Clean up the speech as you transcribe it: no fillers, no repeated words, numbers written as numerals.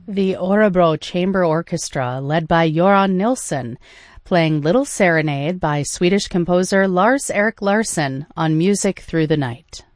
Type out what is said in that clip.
The Örebro Chamber Orchestra, led by Göran Nilsson, playing Little Serenade by Swedish composer Lars-Erik Larsson on Music Through the Night.